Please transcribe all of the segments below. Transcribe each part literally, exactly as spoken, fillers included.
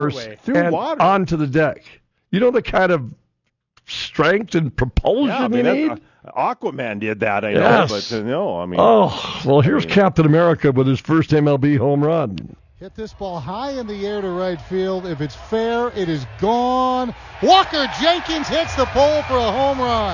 through and water onto the deck. You know the kind of strength and propulsion yeah, I mean, you need? Uh, Aquaman did that, I yes. know, but uh, no, I mean. Oh, well, here's I mean, Captain America with his first M L B home run. Hit this ball high in the air to right field. If it's fair, it is gone. Walker Jenkins hits the pole for a home run.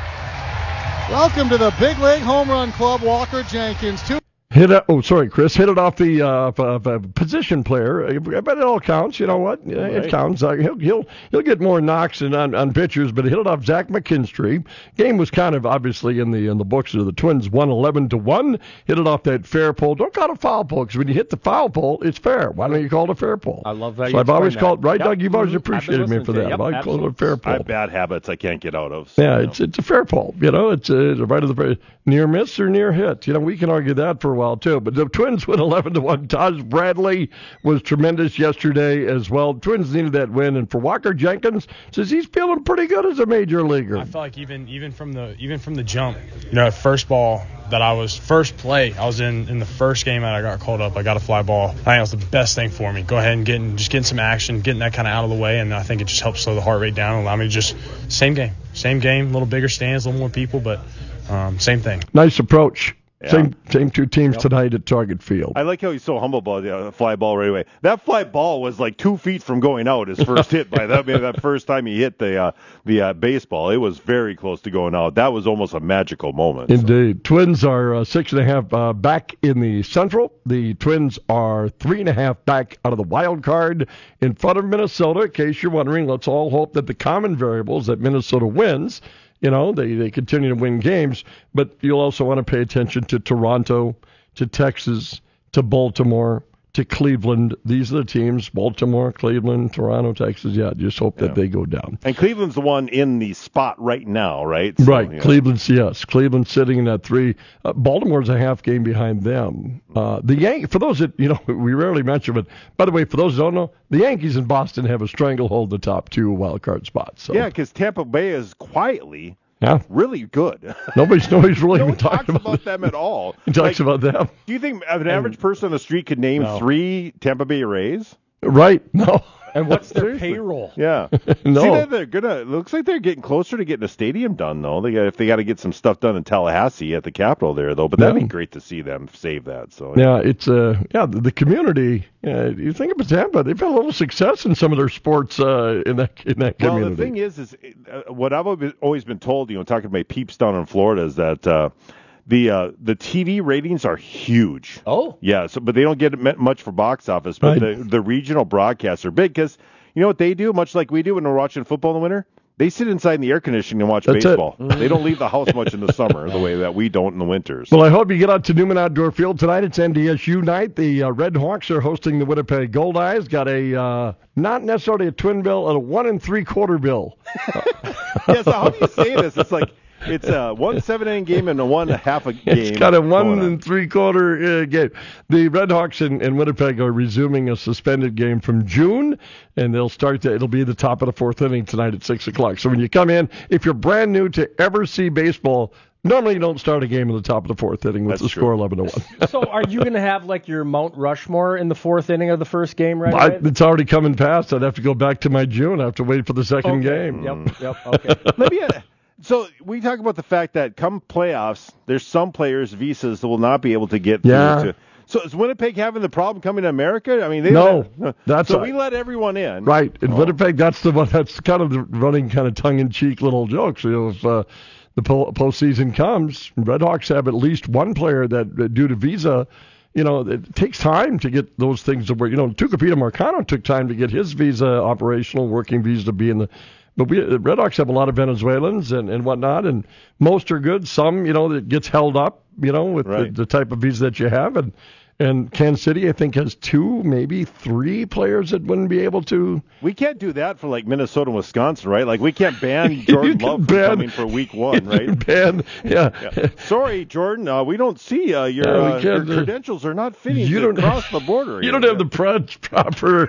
Welcome to the Big League Home Run Club, Walker Jenkins. Two Hit it, oh, sorry, Chris. Hit it off the uh, f- f- position player. But it all counts. You know what? Yeah, right. It counts. Uh, he'll, he'll he'll get more knocks than on, on pitchers, but he hit it off Zach McKinstry. Game was kind of obviously in the in the books. The Twins won eleven to one. Hit it off that fair pole. Don't call it a foul pole, because when you hit the foul pole, it's fair. Why don't you call it a fair pole? I love that. So I've always called right, yep. Doug. You've always mm-hmm. appreciated me for that. Yep, I call it a fair pole. I have bad habits I can't get out of. So, yeah, you know. it's it's a fair pole. You know, it's a, right of the near miss or near hit. You know, we can argue that for a while too. But the Twins win eleven to one. Taj Bradley was tremendous yesterday as well. Twins needed that win, and for Walker Jenkins, says he's feeling pretty good as a major leaguer. I feel like even even from the even from the jump, you know, at first ball that I was first play, I was in in the first game that I got called up. I got a fly ball. I think that was the best thing for me. Go ahead and get just getting some action, getting that kind of out of the way, and I think it just helps slow the heart rate down and allow me to just same game, same game, a little bigger stands, a little more people, but um, same thing. Nice approach. Yeah. Same same two teams yep. tonight at Target Field. I like how he's so humble about the uh, fly ball right away. That fly ball was like two feet from going out. His first hit by that maybe that first time he hit the uh, the uh, baseball, it was very close to going out. That was almost a magical moment. Indeed, so. Twins are uh, six and a half uh, back in the Central. The Twins are three and a half back out of the wild card in front of Minnesota. In case you're wondering, let's all hope that the common variables that Minnesota wins. You know, they, they continue to win games, but you'll also want to pay attention to Toronto, to Texas, to Baltimore, to Cleveland. These are the teams, Baltimore, Cleveland, Toronto, Texas. Yeah, just hope that yeah. they go down. And Cleveland's the one in the spot right now, right? So, right. Yeah. Cleveland's, yes. Cleveland's sitting in that three. Uh, Baltimore's a half game behind them. Uh, the Yan- For those that, you know, we rarely mention, but by the way, for those that don't know, the Yankees in Boston have a stranglehold the top two wild card spots. So. Yeah, because Tampa Bay is quietly yeah. really good. Nobody's, nobody's really no even one talks talking about, about them at all. He talks like, about them. Do you think an average person on the street could name no. three Tampa Bay Rays? Right. No. And what's their Seriously. payroll? Yeah. no. See that they're gonna. Looks like they're getting closer to getting a stadium done, though. They got, if they got to get some stuff done in Tallahassee at the Capitol there, though. But that'd yeah. be great to see them save that. So yeah, yeah it's uh yeah the, the community. Uh, you think about Tampa, they've had a little success in some of their sports uh, in that in that community. Well, the thing is, is uh, what I've always been told, you know, talking to my peeps down in Florida, is that. Uh, The uh, the T V ratings are huge. Oh. Yeah, so but they don't get much for box office. But right. the, the regional broadcasts are big because, you know what they do, much like we do when we're watching football in the winter? They sit inside in the air conditioning and watch That's baseball. It. They don't leave the house much in the summer the way that we don't in the winters. Well, I hope you get out to Newman Outdoor Field tonight. It's N D S U night. The uh, Red Hawks are hosting the Winnipeg Gold Eyes. Got a, uh, not necessarily a twin bill, a one and three quarter bill. yeah, so how do you say this? It's like, it's a one seven-inning game and a one half a game. It's got a one and three-quarter uh, game. The Red Hawks in, in Winnipeg are resuming a suspended game from June, and they'll start. To, it'll be the top of the fourth inning tonight at six o'clock. So when you come in, if you're brand new to ever see baseball, normally you don't start a game in the top of the fourth inning with That's the true. score eleven to one. So are you going to have like your Mount Rushmore in the fourth inning of the first game right I, away? it's already coming past. I'd have to go back to my June. I have to wait for the second okay. game. Yep. Yep. Okay. Maybe. A, So we talk about the fact that come playoffs, there's some players' visas that will not be able to get through. Yeah. To, so is Winnipeg having the problem coming to America? I mean, they no. Let, that's so a, we let everyone in, right? In oh. Winnipeg, that's the one. That's kind of the running, kind of tongue-in-cheek little jokes. You know, if uh, the po- postseason comes, Red Hawks have at least one player that, that due to visa. You know, it takes time to get those things to work. You know, Tucupita Marcano took time to get his visa operational, working visa to be in the. But we, the Red Hawks have a lot of Venezuelans and, and whatnot, and most are good. Some, you know, that gets held up, you know, with right. the, the type of visa that you have. And And Kansas City, I think, has two, maybe three players that wouldn't be able to. We can't do that for like Minnesota and Wisconsin, right? Like we can't ban Jordan Love from ban, coming for week one, right? Ban, yeah. yeah. Sorry, Jordan, uh, we don't see uh, your, yeah, uh, your uh, credentials are not fitting you to don't, cross the border. You here. don't have the pro- proper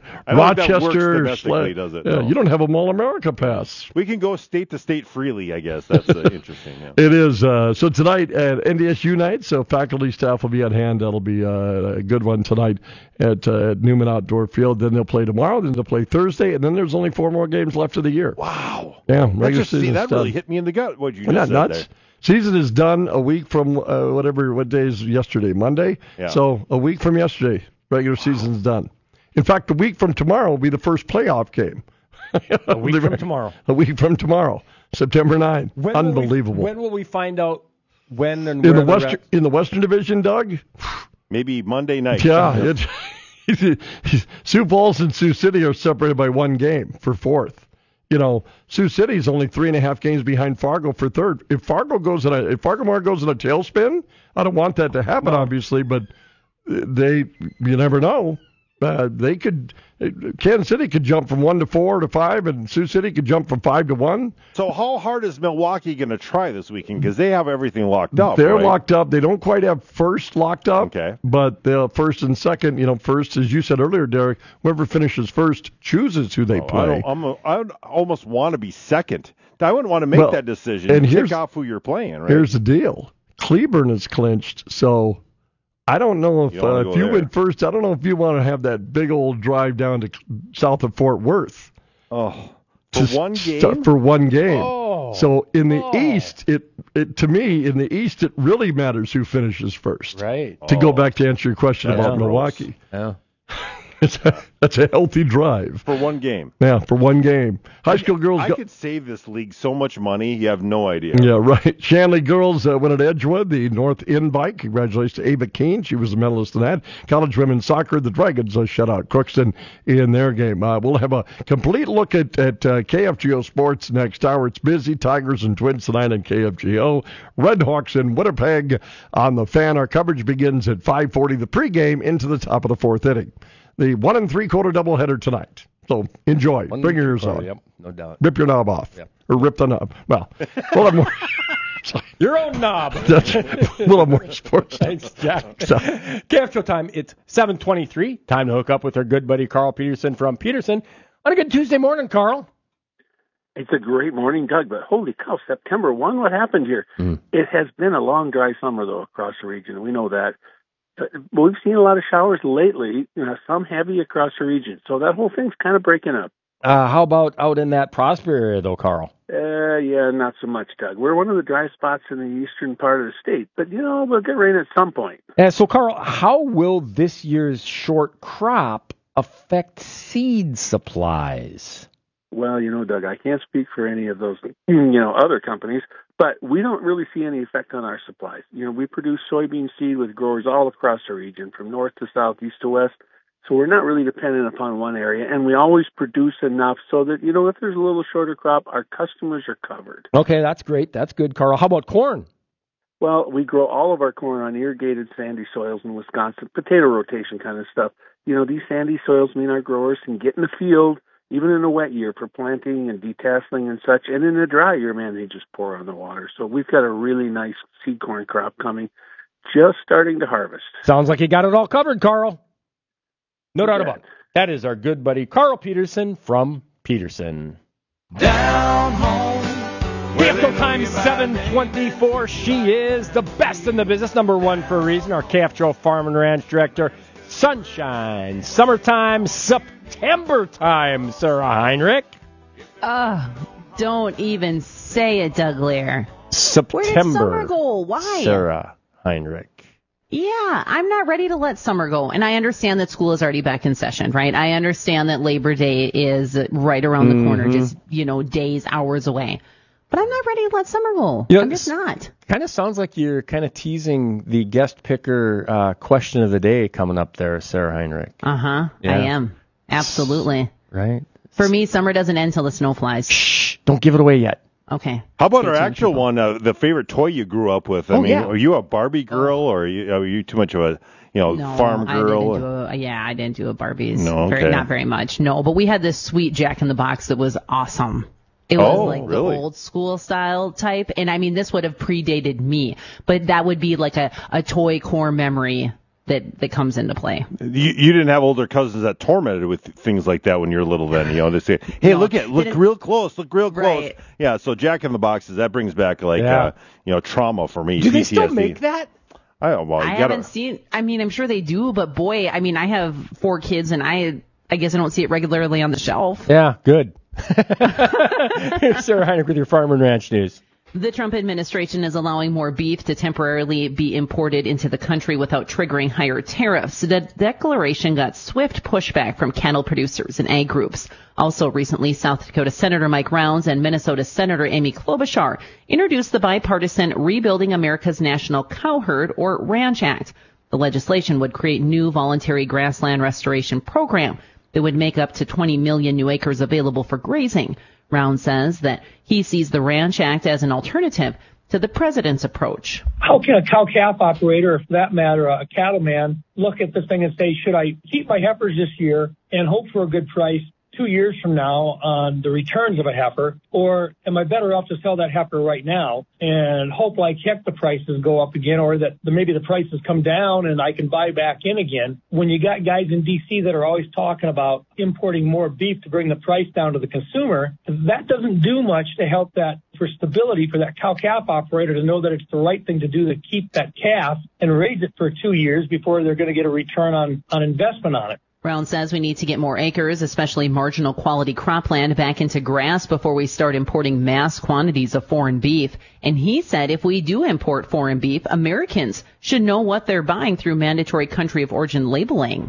Rochester. Sla- does it? Yeah, no. You don't have a Mall America pass. We can go state to state freely, I guess. That's uh, interesting. Yeah. It is. Uh, so tonight at N D S U night, so faculty staff will be at hand. That'll be be uh, a good one tonight at, uh, at Newman Outdoor Field. Then they'll play tomorrow. Then they'll play Thursday, and then there's only four more games left of the year. Wow. Yeah, that, regular just, see, season's that done. really hit me in the gut. What you Well, just not said nuts. there. Season is done a week from uh, whatever. What day is yesterday? Monday. Yeah. So a week from yesterday, regular season's done. In fact, a week from tomorrow will be the first playoff game. A week from tomorrow. A week from tomorrow, September ninth. When Unbelievable. Will we, when will we find out when and in where the Western rest- in the Western Division, Doug? Maybe Monday night. Yeah, it's, Sioux Falls and Sioux City are separated by one game for fourth. You know, Sioux City is only three and a half games behind Fargo for third. If Fargo goes in a if Fargo Moore goes in a tailspin, I don't want that to happen, no. obviously, but they you never know. Uh, they could Kansas City could jump from one to four to five, and Sioux City could jump from five to one. So how hard is Milwaukee going to try this weekend? Because they have everything locked up. They're right? locked up. They don't quite have first locked up. Okay. But the first and second, you know, first, as you said earlier, Derek, whoever finishes first chooses who they oh, play. I, don't, I'm a, I would almost want to be second. I wouldn't want to make well, that decision. And you here's, pick off who you're playing, right? Here's the deal. Cleburne is clinched, so I don't know if you don't uh, if you there. win first, I don't know if you want to have that big old drive down to south of Fort Worth. Oh, for to one game? St- for one game. Oh, so in the oh. East, it, it to me, in the East, it really matters who finishes first. Right. To oh. go back to answer your question That's about gross. Milwaukee. Yeah. It's a, that's a healthy drive. For one game. Yeah, for one game. High school girls I go. could save this league so much money, you have no idea. Yeah, right. Shanley girls uh, win at Edgewood, the North End bike. Congratulations to Ava Keene. She was the medalist in that. College women's soccer, the Dragons uh, shut out Crookston in their game. Uh, we'll have a complete look at, at uh, K F G O Sports next hour. It's busy. Tigers and Twins tonight on K F G O. Red Hawks in Winnipeg on the Fan. Our coverage begins at five forty, the pregame into the top of the fourth inning. The one and three quarter doubleheader tonight. So enjoy. One Bring your ears quarter, on. Yep, no doubt. Rip your knob off. Yep. Or rip the knob. Well, we'll have more. Your own knob. That's, we'll have more sports. Thanks, Jack. So, K F Show time. It's seven twenty-three. Time to hook up with our good buddy Carl Peterson from Peterson on a good Tuesday morning, Carl. It's a great morning, Doug, but holy cow, September first, what happened here? Mm. It has been a long, dry summer, though, across the region. We know that. But we've seen a lot of showers lately, you know, some heavy across the region. So that whole thing's kind of breaking up. Uh, how about out in that Prosper area, though, Carl? Uh, yeah, not so much, Doug. We're one of the dry spots in the eastern part of the state. But, you know, we'll get rain at some point. Uh, so, Carl, how will this year's short crop affect seed supplies? Well, you know, Doug, I can't speak for any of those, you know, other companies, but we don't really see any effect on our supplies. You know, we produce soybean seed with growers all across the region, from north to south, east to west. So we're not really dependent upon one area, and we always produce enough so that, you know, if there's a little shorter crop, our customers are covered. Okay, that's great. That's good, Carl. How about corn? Well, we grow all of our corn on irrigated sandy soils in Wisconsin, potato rotation kind of stuff. You know, these sandy soils mean our growers can get in the field, even in a wet year, for planting and detasseling and such. And in a dry year, man, they just pour on the water. So we've got a really nice seed corn crop coming, just starting to harvest. Sounds like you got it all covered, Carl. No doubt Yeah. about it. That is our good buddy Carl Peterson from Peterson. Down home. K F Show time seven twenty-four. She is the best in the business, number one for a reason. Our K F Show Farm and Ranch Director. Sunshine, summertime, September time, Sarah Heinrich. Ugh, don't even say it, Doug Lear. September. Where did summer go? Why? Sarah Heinrich. Yeah, I'm not ready to let summer go. And I understand that school is already back in session, right? I understand that Labor Day is right around the Mm-hmm. corner, just, you know, days, hours away. But I'm not ready to let summer go. You know, I'm just not. Kind of sounds like you're kind of teasing the guest picker uh, question of the day coming up there, Sarah Heinrich. Uh-huh, Yeah. I am. Absolutely. Right? For me, summer doesn't end till the snow flies. Shh, don't give it away yet. Okay. How about Stay our tuned, actual people. one, uh, the favorite toy you grew up with? I Oh, mean, yeah. are you a Barbie girl, or are you, are you too much of a, you know, No, farm I girl? didn't do a, yeah, I didn't do a Barbies. No, very, okay. not very much. No, but we had this sweet Jack in the Box that was awesome. It was Oh, like really? the old school style type. And I mean, this would have predated me, but that would be like a, a toy core memory that, that comes into play. You, you didn't have older cousins that tormented with things like that when you were little. Then you know they say, "Hey, No, look at look didn't- real close, look real close." Right. Yeah, so Jack in the Boxes that brings back like Yeah. uh, you know trauma for me. Do they P T S D. still make that? I don't well, you I gotta, haven't seen. I mean, I'm sure they do, but boy, I mean, I have four kids, and I, I guess I don't see it regularly on the shelf. Yeah, good. Sarah Heinrich with your Farm and Ranch news. The Trump administration is allowing more beef to temporarily be imported into the country without triggering higher tariffs. The declaration got swift pushback from cattle producers and ag groups. Also recently, South Dakota Senator Mike Rounds and Minnesota Senator Amy Klobuchar introduced the bipartisan Rebuilding America's National Cow Herd, or RANCH Act. The legislation would create new voluntary grassland restoration program that would make up to twenty million new acres available for grazing. Round says that he sees the RANCH Act as an alternative to the president's approach. How can a cow-calf operator, or for that matter, a cattleman, look at this thing and say, should I keep my heifers this year and hope for a good price two years from now on the returns of a heifer, or am I better off to sell that heifer right now and hope like heck the prices go up again, or that the, maybe the prices come down and I can buy back in again? When you got guys in D C that are always talking about importing more beef to bring the price down to the consumer, that doesn't do much to help that for stability for that cow-calf operator to know that it's the right thing to do to keep that calf and raise it for two years before they're going to get a return on, on investment on it. Brown says we need to get more acres, especially marginal quality cropland, back into grass before we start importing mass quantities of foreign beef. And he said if we do import foreign beef, Americans should know what they're buying through mandatory country of origin labeling.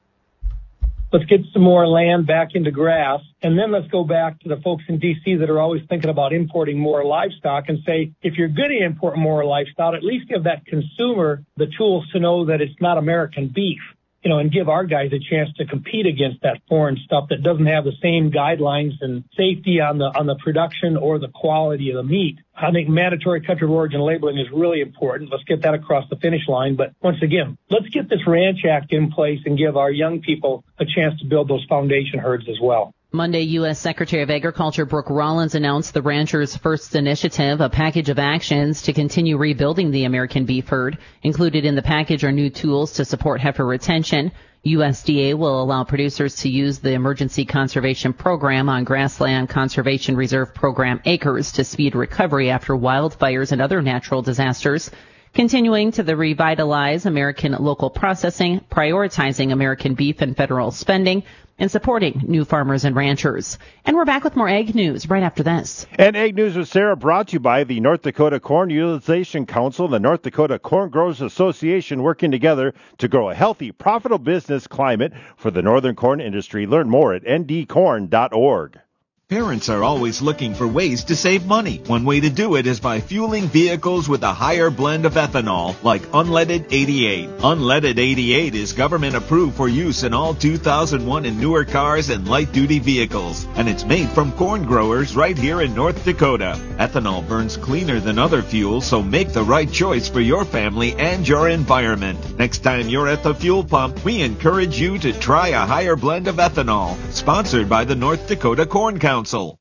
Let's get some more land back into grass, and then let's go back to the folks in D C that are always thinking about importing more livestock and say, if you're going to import more livestock, at least give that consumer the tools to know that it's not American beef. You know, and give our guys a chance to compete against that foreign stuff that doesn't have the same guidelines and safety on the on the production or the quality of the meat. I think mandatory country of origin labeling is really important. Let's get that across the finish line. But once again, let's get this RANCH Act in place and give our young people a chance to build those foundation herds as well. Monday, U S. Secretary of Agriculture Brooke Rollins announced the Ranchers' First Initiative, a package of actions to continue rebuilding the American beef herd. Included in the package are new tools to support heifer retention. U S D A will allow producers to use the Emergency Conservation Program on Grassland Conservation Reserve Program acres to speed recovery after wildfires and other natural disasters. Continuing to the revitalize American local processing, prioritizing American beef and federal spending, and supporting new farmers and ranchers. And we're back with more Ag News right after this. And Ag News with Sarah brought to you by the North Dakota Corn Utilization Council and the North Dakota Corn Growers Association, working together to grow a healthy, profitable business climate for the northern corn industry. Learn more at n d corn dot org. Parents are always looking for ways to save money. One way to do it is by fueling vehicles with a higher blend of ethanol, like Unleaded eighty-eight. Unleaded eighty-eight is government approved for use in all two thousand one and newer cars and light-duty vehicles, and it's made from corn growers right here in North Dakota. Ethanol burns cleaner than other fuels, so make the right choice for your family and your environment. Next time you're at the fuel pump, we encourage you to try a higher blend of ethanol. Sponsored by the North Dakota Corn Council. Council.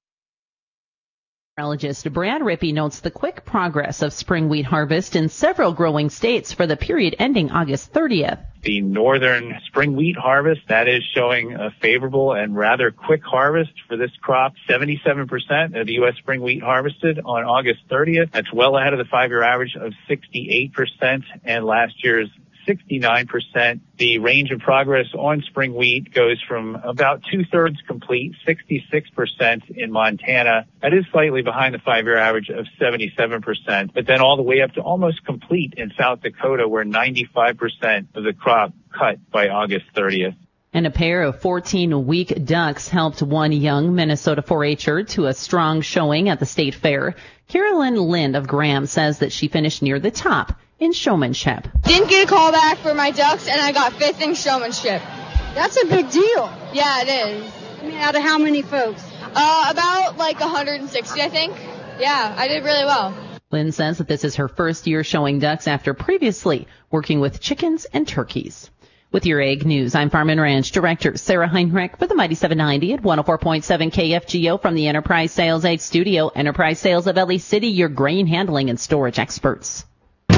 Meteorologist Brad Rippey notes the quick progress of spring wheat harvest in several growing states for the period ending August thirtieth. The northern spring wheat harvest, that is showing a favorable and rather quick harvest for this crop. seventy-seven percent of the U S spring wheat harvested on August thirtieth. That's well ahead of the five-year average of sixty-eight percent and last year's sixty-nine percent. The range of progress on spring wheat goes from about two-thirds complete, sixty-six percent in Montana. That is slightly behind the five-year average of seventy-seven percent, but then all the way up to almost complete in South Dakota, where ninety-five percent of the crop cut by August thirtieth. And a pair of fourteen-week ducks helped one young Minnesota four-H'er to a strong showing at the state fair. Carolyn Lind of Graham says that she finished near the top in showmanship. Didn't get a call back for my ducks, and I got fifth in showmanship. That's a big deal. Yeah, it is. I mean, out of how many folks? Uh, about like one hundred sixty, I think. Yeah, I did really well. Lynn says that this is her first year showing ducks after previously working with chickens and turkeys. With your Ag News, I'm Farm and Ranch Director Sarah Heinrich for the Mighty seven ninety at one oh four point seven K F G O from the Enterprise Sales Ag Studio. Enterprise Sales of Ely City, your grain handling and storage experts.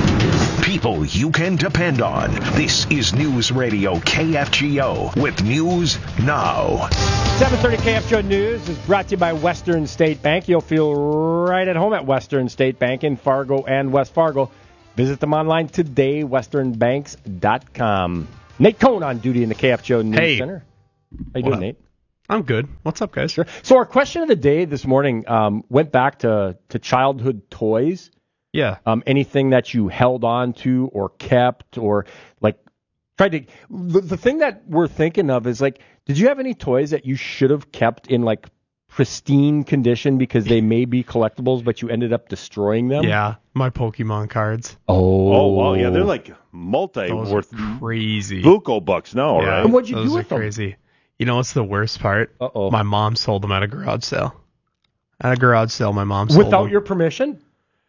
People you can depend on. This is News Radio K F G O with News Now. seven thirty K F G O News is brought to you by Western State Bank. You'll feel right at home at Western State Bank in Fargo and West Fargo. Visit them online today, western banks dot com. Nate Cohn on duty in the K F G O News Hey. Center. How you doing, What? Nate? I'm good. What's up, guys? Sure. So our question of the day this morning um, went back to, to childhood toys. Yeah. Um, anything that you held on to or kept or like tried to. The, the thing that we're thinking of is like, did you have any toys that you should have kept in like pristine condition because they may be collectibles, but you ended up destroying them? Yeah, my Pokemon cards. Oh, Oh, wow. Yeah, they're like multi Those worth are crazy. buco bucks now, Yeah, right? And what'd you those do are with them? crazy. You know what's the worst part? Uh-oh. My mom sold them at a garage sale. At a garage sale, my mom sold Without them. your permission?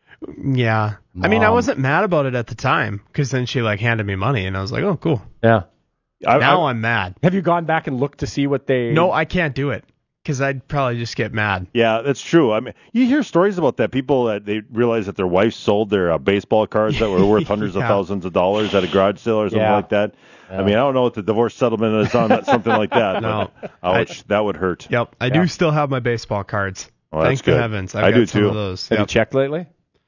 Yeah. I mean, I Mom. wasn't mad about it at the time because then she like handed me money and I was like, oh, cool. Yeah. I, now I, I'm mad. Have you gone back and looked to see what they? No, I can't do it because I'd probably just get mad. yeah, that's true. I mean, you hear stories about that. People that they realize that their wife sold their uh, baseball cards that were worth hundreds of Yeah. thousands of dollars at a garage sale or something Yeah. like that. I mean, I don't know what the divorce settlement is on that, something like that. No. But, ouch, that would hurt. Yep, I Yeah. do still have my baseball cards. Well, that's Thank the good. heavens. I've I got do some too. of those. Have you Yep. checked lately?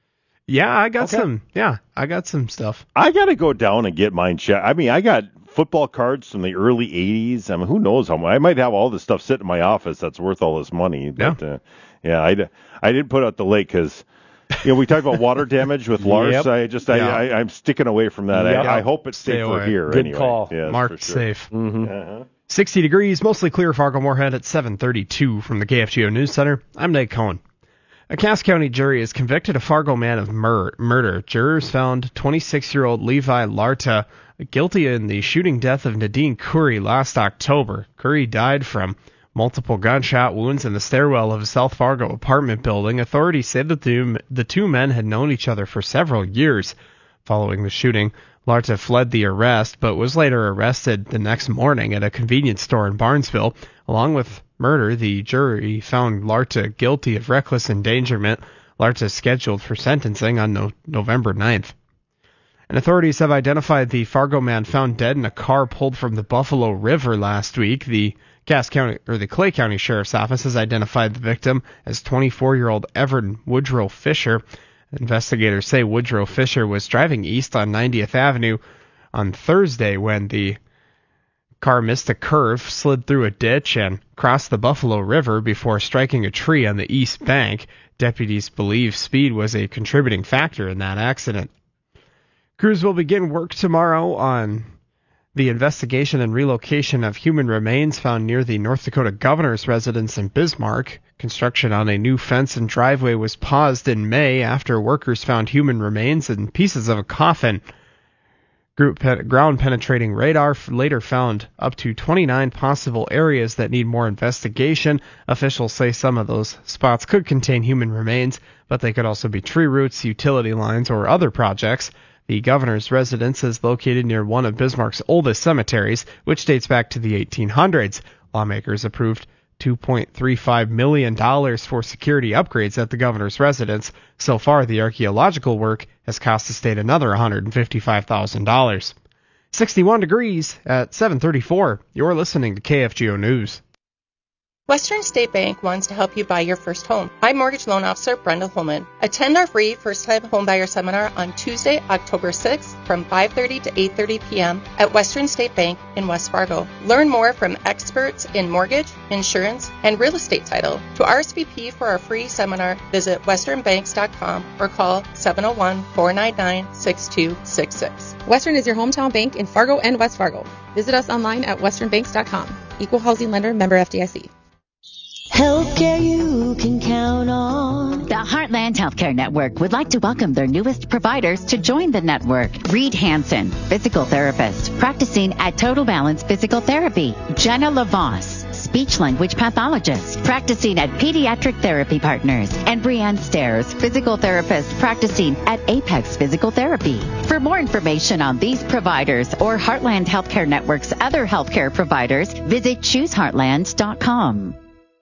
Yeah, I got Okay. some. Yeah, I got some stuff. I got to go down and get mine checked. I mean, I got football cards from the early eighties. I mean, who knows how much? I might have all this stuff sitting in my office that's worth all this money. But, Yeah. uh, yeah, I, d- I didn't put out the lake because, you know, we talked about water damage with Lars. Yep. I just, I, Yeah. I, I'm sticking away from that. Yep. I, I hope it's Stay safe for away. here. Good anyway. call. Yes, Marked for sure. safe. Mm-hmm. Uh-huh. sixty degrees, mostly clear, Fargo-Moorhead at seven thirty-two from the K F G O News Center. I'm Nate Cohn. A Cass County jury has convicted a Fargo man of mur- murder. Jurors found twenty-six-year-old Levi Larta guilty in the shooting death of Nadine Curry last October. Curry died from multiple gunshot wounds in the stairwell of a South Fargo apartment building. Authorities said that the, the two men had known each other for several years. Following the shooting, Larta fled the arrest, but was later arrested the next morning at a convenience store in Barnesville. Along with murder, the jury found Larta guilty of reckless endangerment. Larta is scheduled for sentencing on no- November ninth. And authorities have identified the Fargo man found dead in a car pulled from the Buffalo River last week. The Cass County or the Clay County Sheriff's Office has identified the victim as twenty-four-year-old Everett Woodrow Fisher. Investigators say Woodrow Fisher was driving east on ninetieth Avenue on Thursday when the car missed a curve, slid through a ditch, and crossed the Buffalo River before striking a tree on the east bank. Deputies believe speed was a contributing factor in that accident. Crews will begin work tomorrow on the investigation and relocation of human remains found near the North Dakota governor's residence in Bismarck. Construction on a new fence and driveway was paused in May after workers found human remains and pieces of a coffin. Group pe- ground-penetrating radar f- later found up to twenty-nine possible areas that need more investigation. Officials say some of those spots could contain human remains, but they could also be tree roots, utility lines, or other projects. The governor's residence is located near one of Bismarck's oldest cemeteries, which dates back to the eighteen hundreds. Lawmakers approved two point three five million dollars for security upgrades at the governor's residence. So far, the archaeological work has cost the state another one hundred fifty-five thousand dollars. sixty-one degrees at seven thirty-four. You're listening to K F G O News. Western State Bank wants to help you buy your first home. I'm Mortgage Loan Officer Brenda Holman. Attend our free first-time homebuyer seminar on Tuesday, October sixth from five thirty to eight thirty p.m. at Western State Bank in West Fargo. Learn more from experts in mortgage, insurance, and real estate title. To R S V P for our free seminar, visit western banks dot com or call seven oh one, four nine nine, six two six six. Western is your hometown bank in Fargo and West Fargo. Visit us online at western banks dot com. Equal housing lender, member F D I C. Healthcare you can count on. The Heartland Healthcare Network would like to welcome their newest providers to join the network. Reed Hansen, physical therapist, practicing at Total Balance Physical Therapy. Jenna LaVoss, speech-language pathologist, practicing at Pediatric Therapy Partners. And Brianne Stairs, physical therapist, practicing at Apex Physical Therapy. For more information on these providers or Heartland Healthcare Network's other healthcare providers, visit choose heartland dot com.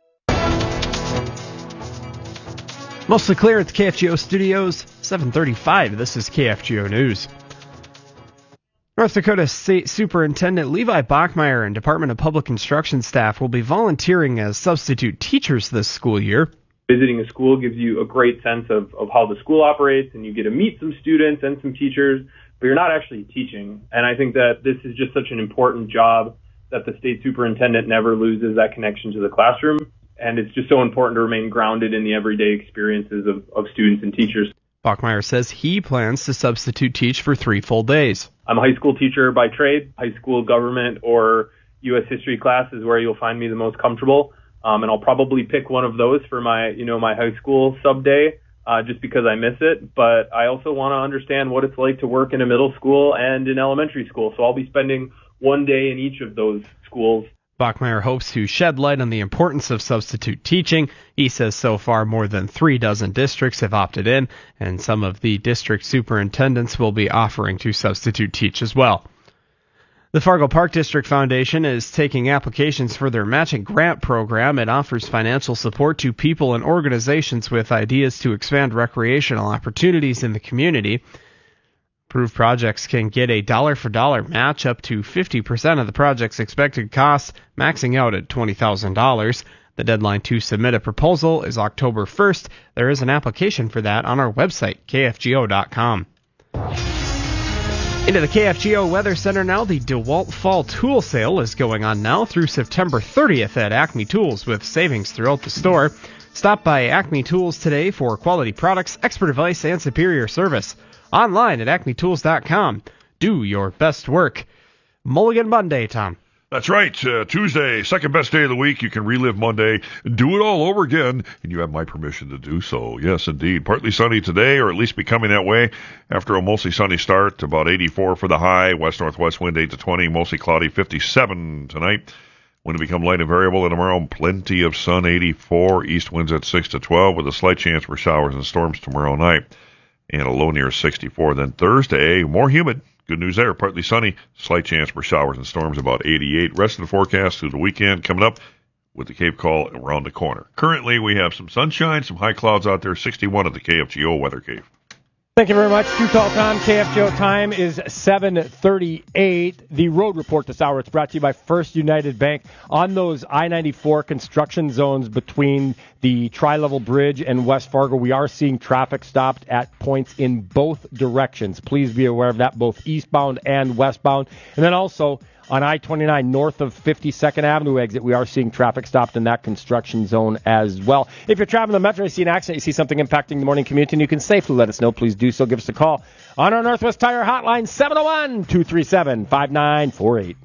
Mostly clear at the K F G O studios, seven thirty-five. This is K F G O News. North Dakota State Superintendent Levi Bachmeyer and Department of Public Instruction staff will be volunteering as substitute teachers this school year. Visiting a school gives you a great sense of, of how the school operates, and you get to meet some students and some teachers, but you're not actually teaching. And I think that this is just such an important job that the state superintendent never loses that connection to the classroom. And it's just so important to remain grounded in the everyday experiences of, of students and teachers. Bachmeyer says he plans to substitute teach for three full days. I'm a high school teacher by trade. High school government or U S history class is where you'll find me the most comfortable. Um, and I'll probably pick one of those for my, you know, my high school sub day, uh, just because I miss it. But I also want to understand what it's like to work in a middle school and in elementary school. So I'll be spending one day in each of those schools. Bachmeyer hopes to shed light on the importance of substitute teaching. He says so far more than three dozen districts have opted in, and some of the district superintendents will be offering to substitute teach as well. The Fargo Park District Foundation is taking applications for their matching grant program. It offers financial support to people and organizations with ideas to expand recreational opportunities in the community. Approved projects can get a dollar-for-dollar match up to fifty percent of the project's expected costs, maxing out at twenty thousand dollars. The deadline to submit a proposal is October first. There is an application for that on our website, K F G O dot com. Into the K F G O Weather Center now. The DeWalt Fall Tool Sale is going on now through September thirtieth at Acme Tools with savings throughout the store. Stop by Acme Tools today for quality products, expert advice, and superior service. Online at acme tools dot com. Do your best work. Mulligan Monday, Tom. That's right. Uh, Tuesday, second best day of the week. You can relive Monday, do it all over again, and you have my permission to do so. Yes, indeed. Partly sunny today, or at least becoming that way after a mostly sunny start. About eighty-four for the high. West-northwest wind eight to twenty. Mostly cloudy, fifty-seven tonight. Wind to become light and variable, and tomorrow plenty of sun, eighty-four. East winds at six to twelve with a slight chance for showers and storms tomorrow night. And a low near sixty-four. Then Thursday, more humid. Good news there. Partly sunny. Slight chance for showers and storms, about eighty-eight. Rest of the forecast through the weekend coming up with the Cape Call around the corner. Currently, we have some sunshine, some high clouds out there. sixty-one at the K F G O Weather Cave. Thank you very much. Too Tall Tom. K F G O time is seven thirty-eight. The road report this hour, it's brought to you by First United Bank. On those I ninety-four construction zones between the Tri-Level Bridge and West Fargo, we are seeing traffic stopped at points in both directions. Please be aware of that, both eastbound and westbound. And then also on I twenty-nine, north of fifty-second Avenue exit, we are seeing traffic stopped in that construction zone as well. If you're traveling the Metro, you see an accident, you see something impacting the morning commute, and you can safely let us know, please do so. Give us a call on our Northwest Tire hotline, seven oh one, two three seven, five nine four eight.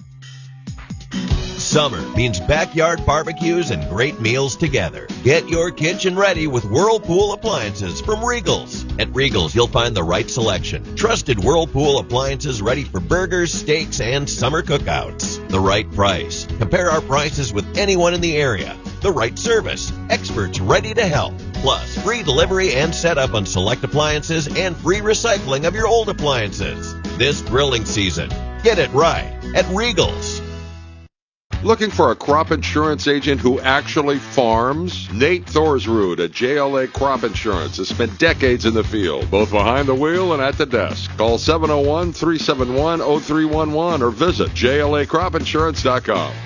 Summer means backyard barbecues and great meals together. Get your kitchen ready with Whirlpool appliances from Regals. At Regals, you'll find the right selection. Trusted Whirlpool appliances ready for burgers, steaks, and summer cookouts. The right price. Compare our prices with anyone in the area. The right service. Experts ready to help. Plus, free delivery and setup on select appliances and free recycling of your old appliances. This grilling season, get it right at Regals. Looking for a crop insurance agent who actually farms? Nate Thorsrud at J L A Crop Insurance has spent decades in the field, both behind the wheel and at the desk. Call seven oh one, three seven one, oh three one one or visit J L A crop insurance dot com.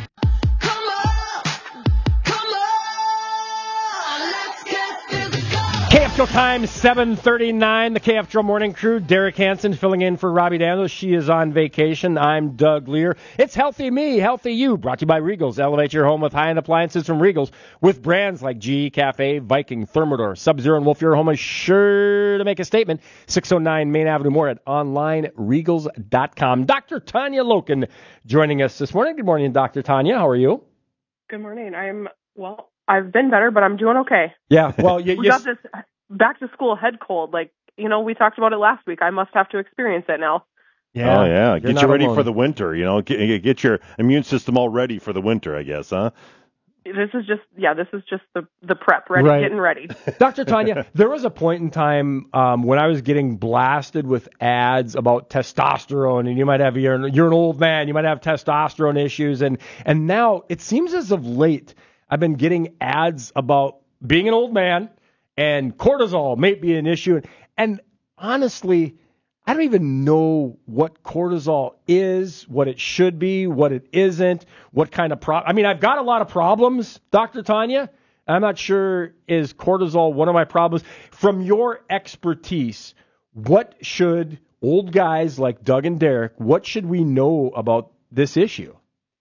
K F G O time, seven thirty-nine. The K F G O Morning Crew. Derek Hansen filling in for Robbie Daniels. She is on vacation. I'm Doug Lear. It's Healthy Me, Healthy You. Brought to you by Regals. Elevate your home with high-end appliances from Regals. With brands like G E Cafe, Viking, Thermador, Sub-Zero, and Wolf. Your home is sure to make a statement. six oh nine Main Avenue. More at online regals dot com. Doctor Tanya Loken joining us this morning. Good morning, Doctor Tanya. How are you? Good morning. I'm, well, I've been better, but I'm doing okay. Yeah, well, you, we you, got this back to school head cold. Like, you know, we talked about it last week. I must have to experience it now. Yeah. Oh, yeah. Get you ready alone. for the winter, you know. Get, get your immune system all ready for the winter, I guess, huh? This is just, yeah, this is just the, the prep, ready, right. getting ready. Doctor Tanya, there was a point in time um, when I was getting blasted with ads about testosterone, and you might have, you're, you're an old man, you might have testosterone issues, and, and now it seems as of late, I've been getting ads about being an old man and cortisol may be an issue. And honestly, I don't even know what cortisol is, what it should be, what it isn't, what kind of problem. I mean, I've got a lot of problems, Doctor Tanya. I'm not sure, is cortisol one of my problems? From your expertise, what should old guys like Doug and Derek, what should we know about this issue?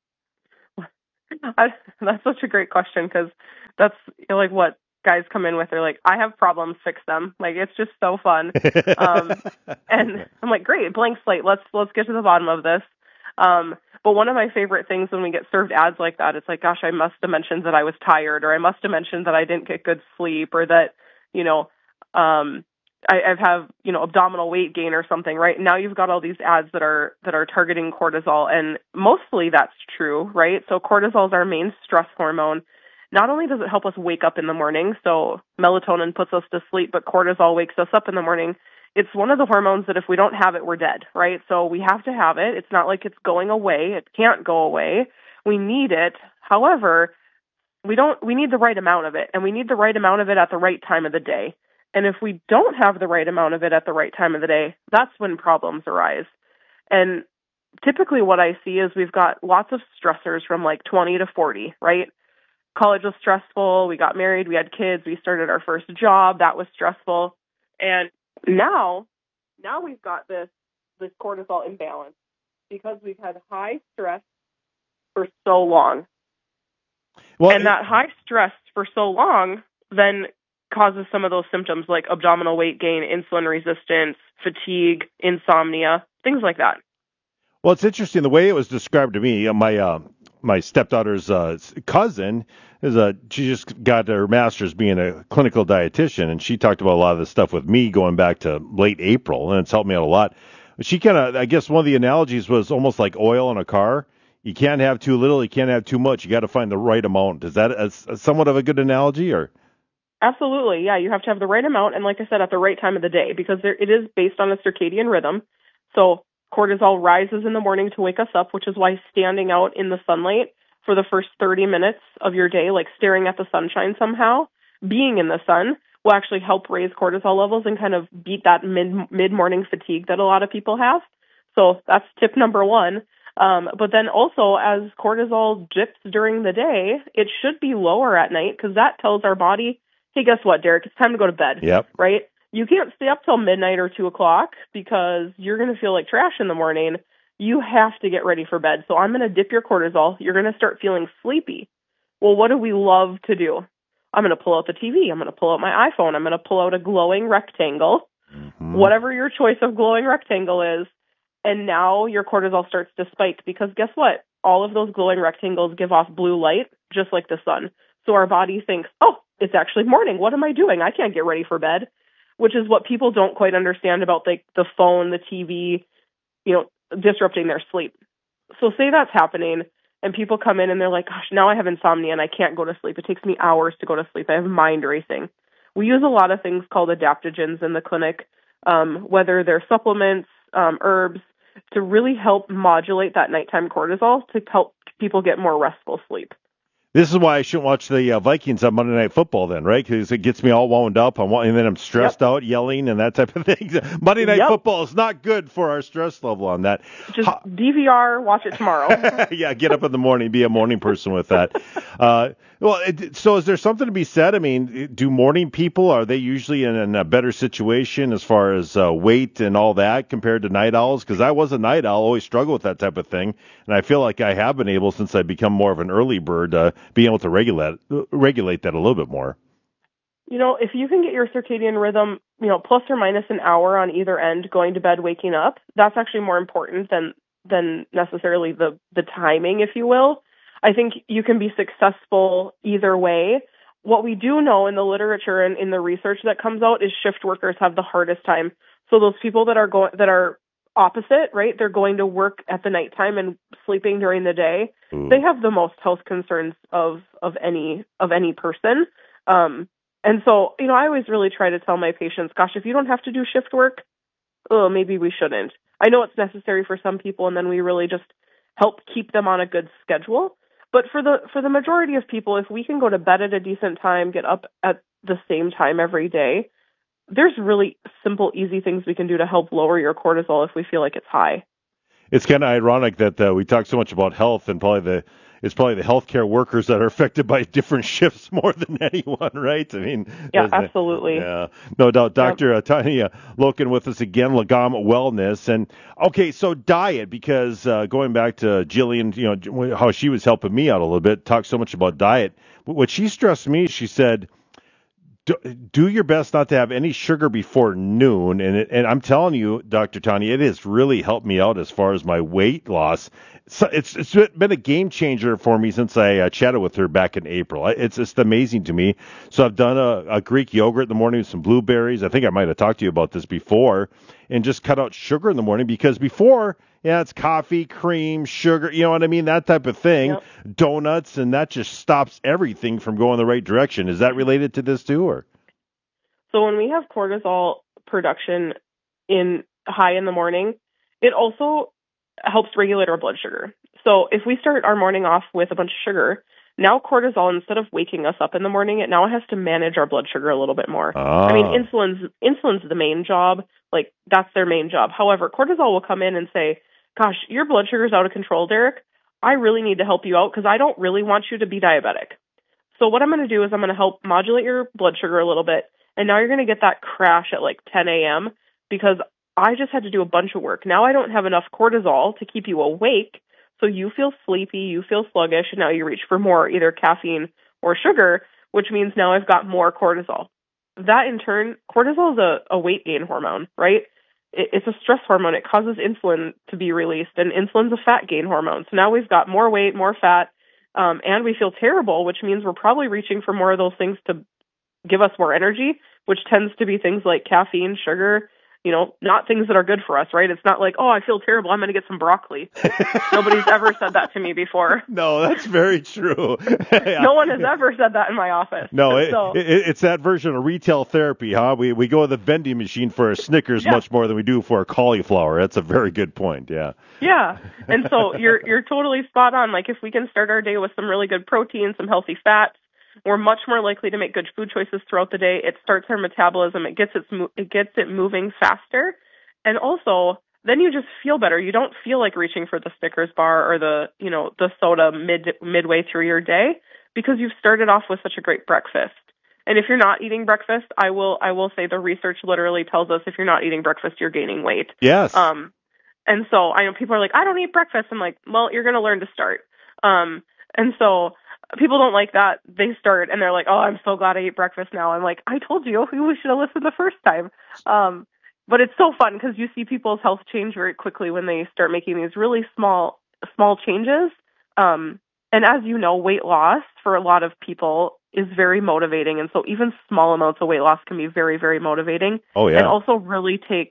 I, that's such a great question, because that's you know, like what guys come in with. They're like, I have problems, fix them. Like, it's just so fun. um, and I'm like, great, blank slate. Let's let's get to the bottom of this. Um, but one of my favorite things when we get served ads like that, it's like, gosh, I must have mentioned that I was tired, or I must have mentioned that I didn't get good sleep, or that, you know, um, I, I have, you know, abdominal weight gain or something, right? Now you've got all these ads that are, that are targeting cortisol, and mostly that's true, right? So cortisol is our main stress hormone. Not only does it help us wake up in the morning, so melatonin puts us to sleep, but cortisol wakes us up in the morning. It's one of the hormones that if we don't have it, we're dead, right? So we have to have it. It's not like it's going away. It can't go away. We need it. However, we don't, we need the right amount of it, and we need the right amount of it at the right time of the day. And if we don't have the right amount of it at the right time of the day, that's when problems arise. And typically what I see is we've got lots of stressors from like twenty to forty, right? College was stressful. We got married. We had kids. We started our first job. That was stressful. And now, now we've got this, this cortisol imbalance because we've had high stress for so long. Well, and that high stress for so long then causes some of those symptoms like abdominal weight gain, insulin resistance, fatigue, insomnia, things like that. Well, it's interesting the way it was described to me. My uh, my stepdaughter's uh, cousin is a she just got her master's being a clinical dietitian, and she talked about a lot of this stuff with me going back to late April, and it's helped me out a lot. She kind of, I guess, one of the analogies was almost like oil in a car. You can't have too little, you can't have too much. You got to find the right amount. Is that a, a somewhat of a good analogy, or? Absolutely, yeah. You have to have the right amount, and like I said, at the right time of the day, because there, it is based on a circadian rhythm. So cortisol rises in the morning to wake us up, which is why standing out in the sunlight for the first thirty minutes of your day, like staring at the sunshine somehow, being in the sun, will actually help raise cortisol levels and kind of beat that mid, mid-morning fatigue that a lot of people have. So that's tip number one. Um, but then also, as cortisol dips during the day, it should be lower at night, because that tells our body, hey, guess what, Derek? It's time to go to bed. Yep. Right? You can't stay up till midnight or two o'clock because you're going to feel like trash in the morning. You have to get ready for bed. So I'm going to dip your cortisol. You're going to start feeling sleepy. Well, what do we love to do? I'm going to pull out the T V. I'm going to pull out my iPhone. I'm going to pull out a glowing rectangle, mm-hmm. whatever your choice of glowing rectangle is. And now your cortisol starts to spike, because guess what? All of those glowing rectangles give off blue light, just like the sun. So our body thinks, oh, it's actually morning. What am I doing? I can't get ready for bed, which is what people don't quite understand about the, the phone, the T V, you know, disrupting their sleep. So say that's happening, and people come in and they're like, gosh, now I have insomnia and I can't go to sleep. It takes me hours to go to sleep. I have mind racing. We use a lot of things called adaptogens in the clinic, um, whether they're supplements, um, herbs, to really help modulate that nighttime cortisol to help people get more restful sleep. This is why I shouldn't watch the uh, Vikings on Monday Night Football then, right? Because it gets me all wound up, I'm, and then I'm stressed yep. out, yelling, and that type of thing. Monday Night yep. Football is not good for our stress level on that. Just ha- D V R, watch it tomorrow. Yeah, get up in the morning, be a morning person with that. Uh, well, it, so is there something to be said? I mean, do morning people, are they usually in, in a better situation as far as uh, weight and all that compared to night owls? Because I was a night owl, always struggle with that type of thing, and I feel like I have been able, since I've become more of an early bird, uh, being able to regulate regulate that a little bit more. You know, if you can get your circadian rhythm, you know, plus or minus an hour on either end, going to bed, waking up, that's actually more important than than necessarily the the timing, if you will. I think you can be successful either way. What we do know in the literature and in the research that comes out is shift workers have the hardest time. So those people that are going that are opposite, right? They're going to work at the nighttime and sleeping during the day. Ooh. They have the most health concerns of of any of any person. Um, and so, you know, I always really try to tell my patients, gosh, if you don't have to do shift work, oh, maybe we shouldn't. I know it's necessary for some people, and then we really just help keep them on a good schedule. But for the for the majority of people, if we can go to bed at a decent time, get up at the same time every day, there's really simple, easy things we can do to help lower your cortisol if we feel like it's high. It's kind of ironic that uh, we talk so much about health, and probably the it's probably the healthcare workers that are affected by different shifts more than anyone, right? I mean, yeah, absolutely. Yeah, no doubt. Doctor Yep. Tanya Loken with us again, Lagom Wellness. And okay, so diet, because uh, going back to Jillian, you know, how she was helping me out a little bit, talked so much about diet. What she stressed me, she said, Do, do your best not to have any sugar before noon. And it, and I'm telling you, Doctor Tanya, it has really helped me out as far as my weight loss. So it's it's been a game changer for me since I uh, chatted with her back in April. It's just amazing to me. So I've done a, a Greek yogurt in the morning with some blueberries. I think I might have talked to you about this before, and just cut out sugar in the morning, because before, yeah, it's coffee, cream, sugar, you know what I mean, that type of thing, yep. Donuts, and that just stops everything from going the right direction. Is that related to this too, or? So when we have cortisol production in high in the morning, it also helps regulate our blood sugar. So if we start our morning off with a bunch of sugar, now cortisol, instead of waking us up in the morning, it now has to manage our blood sugar a little bit more. Ah. I mean, insulin's insulin's the main job. Like, that's their main job. However, cortisol will come in and say, gosh, your blood sugar's out of control, Derek. I really need to help you out because I don't really want you to be diabetic. So what I'm going to do is I'm going to help modulate your blood sugar a little bit. And now you're going to get that crash at like ten a.m. because I just had to do a bunch of work. Now I don't have enough cortisol to keep you awake, so you feel sleepy, you feel sluggish, and now you reach for more either caffeine or sugar, which means now I've got more cortisol. That in turn, cortisol is a, a weight gain hormone, right? It, it's a stress hormone. It causes insulin to be released, and insulin's a fat gain hormone. So now we've got more weight, more fat, um, and we feel terrible, which means we're probably reaching for more of those things to give us more energy, which tends to be things like caffeine, sugar, you know, not things that are good for us, right? It's not like, oh, I feel terrible, I'm going to get some broccoli. Nobody's ever said that to me before. No, that's very true. No one has ever said that in my office. No, it, so, it, it's that version of retail therapy, huh? We we go to the vending machine for a Snickers yeah. much more than we do for a cauliflower. That's a very good point, yeah. Yeah, and so you're you're totally spot on. Like, if we can start our day with some really good protein, some healthy fats, we're much more likely to make good food choices throughout the day. It starts our metabolism. It gets it, it gets it moving faster. And also, then you just feel better. You don't feel like reaching for the Snickers bar or the, you know, the soda mid midway through your day because you've started off with such a great breakfast. And if you're not eating breakfast, I will I will say the research literally tells us if you're not eating breakfast, you're gaining weight. Yes. Um, and so I know people are like, I don't eat breakfast. I'm like, well, you're going to learn to start. Um, and so people don't like that. They start and they're like, oh, I'm so glad I ate breakfast now. I'm like, I told you, we should have listened the first time. Um, but it's so fun because you see people's health change very quickly when they start making these really small, small changes. Um, and as you know, weight loss for a lot of people is very motivating. And so even small amounts of weight loss can be very, very motivating. Oh, yeah. And also really take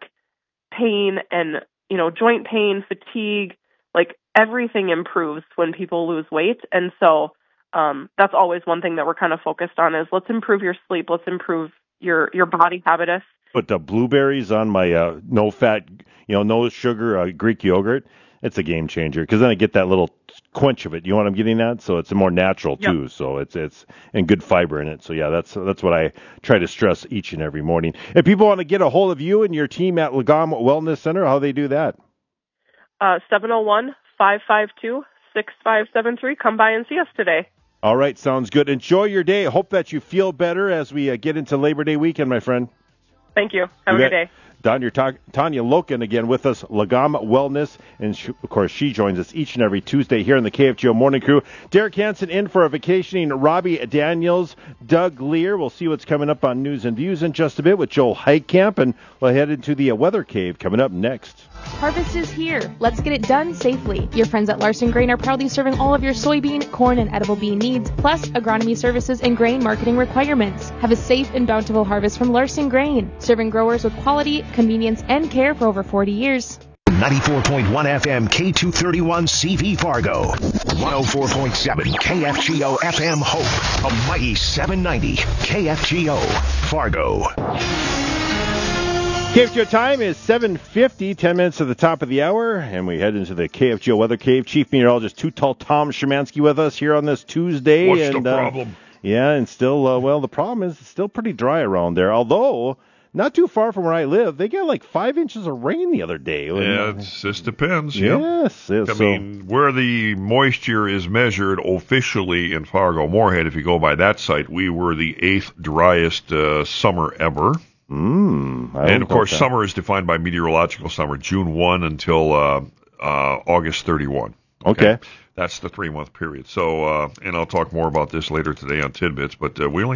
pain and, you know, joint pain, fatigue, like everything improves when people lose weight. And so Um, that's always one thing that we're kind of focused on is let's improve your sleep. Let's improve your, your body habitus. Put the blueberries on my uh, no fat, you know, no sugar uh, Greek yogurt. It's a game changer because then I get that little quench of it. You know what I'm getting at? So it's more natural too. Yep. So it's it's and good fiber in it. So yeah, that's that's what I try to stress each and every morning. If people want to get a hold of you and your team at Lagom Wellness Center, how do they do that? Uh, seven oh one, five five two, six five seven three. Come by and see us today. All right, sounds good. Enjoy your day. Hope that you feel better as we uh, get into Labor Day weekend, my friend. Thank you. Have you a good day. Tanya, Tanya Loken again with us, Lagom Wellness, and she, of course she joins us each and every Tuesday here in the K F G O Morning Crew. Derek Hansen in for a vacationing Robbie Daniels, Doug Lear. We'll see what's coming up on News and Views in just a bit with Joel Heitkamp, and we'll head into the uh, Weather Cave coming up next. Harvest is here. Let's get it done safely. Your friends at Larson Grain are proudly serving all of your soybean, corn, and edible bean needs, plus agronomy services and grain marketing requirements. Have a safe and bountiful harvest from Larson Grain, serving growers with quality, convenience, and care for over forty years. ninety-four point one F M K two thirty-one C V Fargo, one oh four point seven K F G O F M Hope, a mighty seven ninety K F G O Fargo. K F G O time is seven fifty, ten minutes to the top of the hour, and we head into the K F G O Weather Cave. Chief Meteorologist Too Tall Tom Szymanski with us here on this Tuesday. What's and, the problem? Uh, yeah, and still, uh, well, the problem is it's still pretty dry around there, although not too far from where I live, they got like five inches of rain the other day. Yeah, it just depends. Yeah. Yes. yes I so, mean, where the moisture is measured officially in Fargo-Moorhead, if you go by that site, we were the eighth driest uh, summer ever. Mm, and, of course, that. summer is defined by meteorological summer, June first until uh, uh, August thirty-first. Okay. okay. That's the three-month period. So, uh, and I'll talk more about this later today on Tidbits, but uh, we only